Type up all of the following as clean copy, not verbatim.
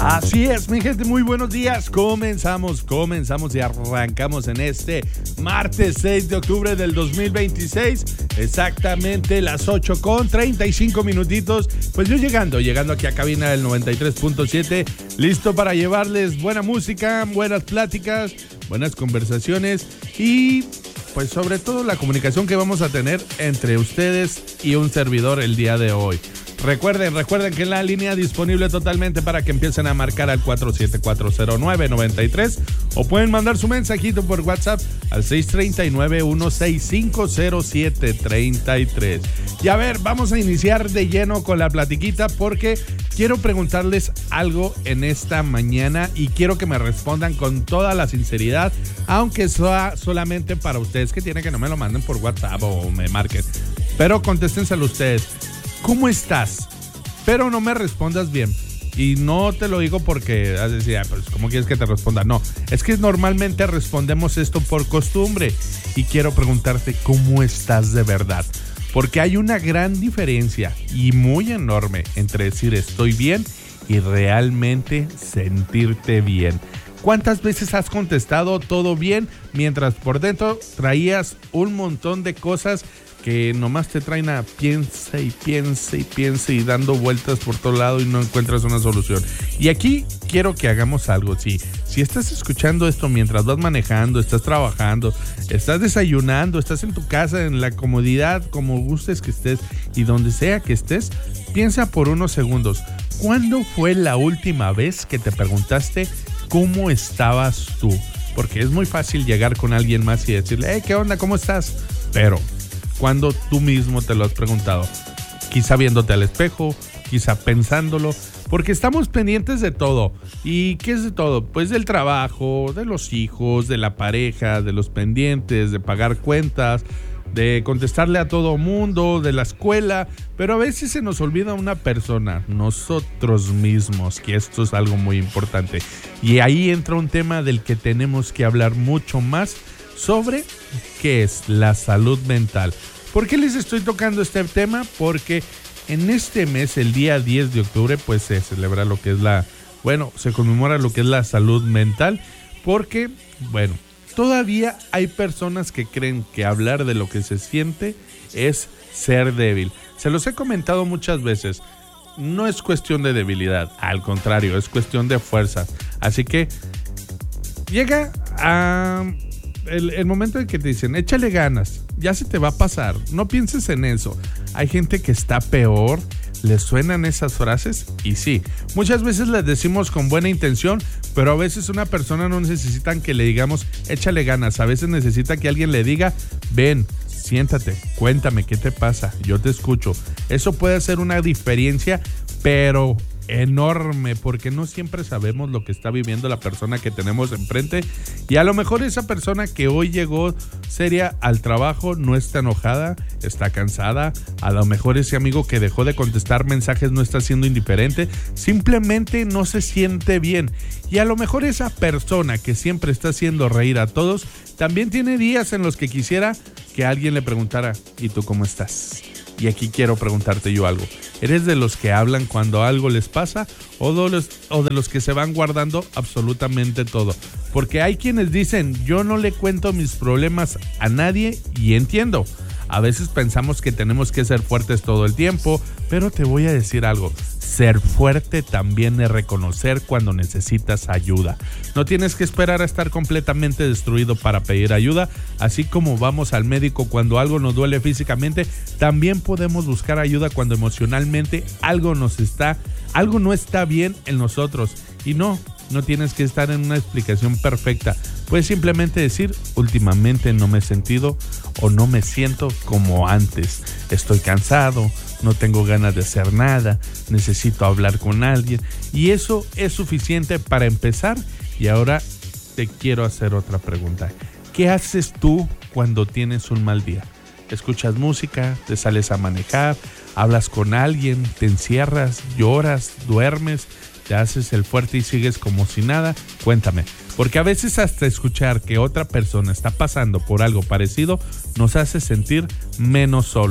Así es, mi gente, muy buenos días. Comenzamos y arrancamos en este martes 6 de octubre del 2026. Exactamente las 8:35 minutitos. Pues yo llegando aquí a cabina del 93.7, listo para llevarles buena música, buenas pláticas, buenas conversaciones y pues sobre todo la comunicación que vamos a tener entre ustedes y un servidor el día de hoy. Recuerden que la línea disponible totalmente para que empiecen a marcar al 4740993 o pueden mandar su mensajito por WhatsApp al 639-1650733. Y a ver, vamos a iniciar de lleno con la platiquita porque quiero preguntarles algo en esta mañana y quiero que me respondan con toda la sinceridad, aunque sea solamente para ustedes, que tienen que no me lo manden por WhatsApp o me marquen, pero contéstenselo ustedes. ¿Cómo estás? Pero no me respondas bien. Y no te lo digo porque has de decir, pues ¿cómo quieres que te responda? No, es que normalmente respondemos esto por costumbre. Y quiero preguntarte, ¿cómo estás de verdad? Porque hay una gran diferencia y muy enorme entre decir estoy bien y realmente sentirte bien. ¿Cuántas veces has contestado todo bien mientras por dentro traías un montón de cosas que nomás te traen a piensa y dando vueltas por todo lado y no encuentras una solución? Y aquí quiero que hagamos algo. Si estás escuchando esto mientras vas manejando, estás trabajando, estás desayunando, estás en tu casa, en la comodidad, como gustes que estés y donde sea que estés, piensa por unos segundos. ¿Cuándo fue la última vez que te preguntaste cómo estabas tú? Porque es muy fácil llegar con alguien más y decirle, hey, ¿qué onda? ¿Cómo estás? Pero cuando tú mismo te lo has preguntado, quizá viéndote al espejo, quizá pensándolo, porque estamos pendientes de todo. ¿Y qué es de todo? Pues del trabajo, de los hijos, de la pareja, de los pendientes, de pagar cuentas, de contestarle a todo mundo, de la escuela, pero a veces se nos olvida una persona, nosotros mismos, que esto es algo muy importante. Y ahí entra un tema del que tenemos que hablar mucho más sobre qué es la salud mental. ¿Por qué les estoy tocando este tema? Porque en este mes, el día 10 de octubre, pues se celebra lo que es se conmemora lo que es la salud mental, porque, todavía hay personas que creen que hablar de lo que se siente es ser débil. Se los he comentado muchas veces. No es cuestión de debilidad, al contrario, es cuestión de fuerza. Así que llega a el momento en que te dicen, échale ganas, ya se te va a pasar, no pienses en eso. Hay gente que está peor, les suenan esas frases y sí, muchas veces les decimos con buena intención, pero a veces una persona no necesita que le digamos échale ganas, a veces necesita que alguien le diga ven, siéntate, cuéntame qué te pasa, yo te escucho. Eso puede hacer una diferencia, pero enorme, porque no siempre sabemos lo que está viviendo la persona que tenemos enfrente y a lo mejor esa persona que hoy llegó seria al trabajo no está enojada, está cansada, a lo mejor ese amigo que dejó de contestar mensajes no está siendo indiferente, simplemente no se siente bien y a lo mejor esa persona que siempre está haciendo reír a todos también tiene días en los que quisiera que alguien le preguntara ¿y tú cómo estás? Y aquí quiero preguntarte yo algo. ¿Eres de los que hablan cuando algo les pasa o de los que se van guardando absolutamente todo? Porque hay quienes dicen, yo no le cuento mis problemas a nadie y entiendo. A veces pensamos que tenemos que ser fuertes todo el tiempo, pero te voy a decir algo. Ser fuerte también es reconocer cuando necesitas ayuda. No tienes que esperar a estar completamente destruido para pedir ayuda. Así como vamos al médico cuando algo nos duele físicamente, también podemos buscar ayuda cuando emocionalmente algo no está bien en nosotros. Y no tienes que estar en una explicación perfecta. Puedes simplemente decir, últimamente no me he sentido o no me siento como antes. Estoy cansado, no tengo ganas de hacer nada, necesito hablar con alguien. Y eso es suficiente para empezar. Y ahora te quiero hacer otra pregunta. ¿Qué haces tú cuando tienes un mal día? ¿Escuchas música? ¿Te sales a manejar? ¿Hablas con alguien? ¿Te encierras? ¿Lloras? ¿Duermes? ¿Te haces el fuerte y sigues como si nada? Cuéntame, porque a veces hasta escuchar que otra persona está pasando por algo parecido nos hace sentir menos solos.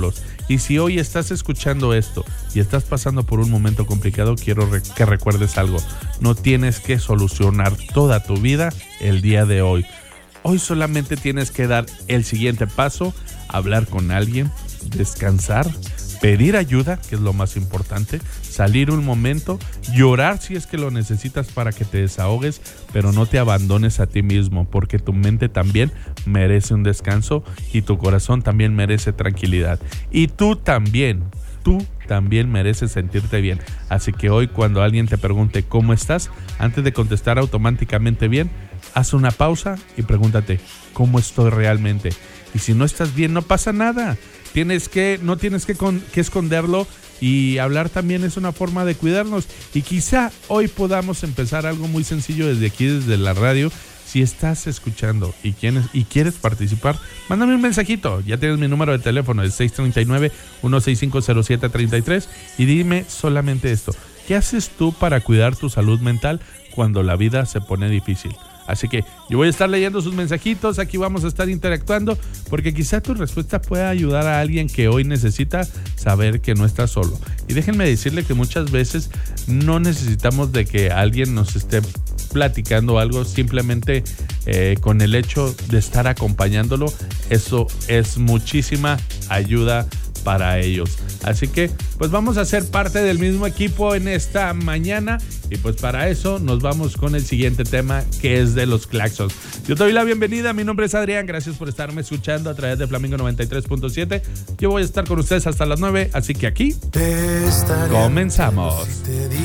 Y si hoy estás escuchando esto y estás pasando por un momento complicado, quiero que recuerdes algo. No tienes que solucionar toda tu vida el día de hoy. Hoy solamente tienes que dar el siguiente paso, hablar con alguien, descansar, pedir ayuda, que es lo más importante, salir un momento, llorar si es que lo necesitas para que te desahogues, pero no te abandones a ti mismo, porque tu mente también merece un descanso y tu corazón también merece tranquilidad. Y tú también mereces sentirte bien. Así que hoy, cuando alguien te pregunte ¿cómo estás?, antes de contestar automáticamente bien, haz una pausa y pregúntate ¿cómo estoy realmente? Y si no estás bien, no pasa nada. No tienes que esconderlo, y hablar también es una forma de cuidarnos. Y quizá hoy podamos empezar algo muy sencillo desde aquí, desde la radio. Si estás escuchando y quieres participar, mándame un mensajito. Ya tienes mi número de teléfono, es 639-165-0733, y dime solamente esto: ¿qué haces tú para cuidar tu salud mental cuando la vida se pone difícil? Así que yo voy a estar leyendo sus mensajitos, aquí vamos a estar interactuando, porque quizá tu respuesta pueda ayudar a alguien que hoy necesita saber que no está solo. Y déjenme decirle que muchas veces no necesitamos de que alguien nos esté platicando algo, simplemente con el hecho de estar acompañándolo, eso es muchísima ayuda para ellos. Así que pues vamos a ser parte del mismo equipo en esta mañana, y pues para eso nos vamos con el siguiente tema, que es de los Claxons. Yo te doy la bienvenida, mi nombre es Adrián, gracias por estarme escuchando a través de Flamingo 93.7. Yo voy a estar con ustedes hasta las 9, así que aquí comenzamos.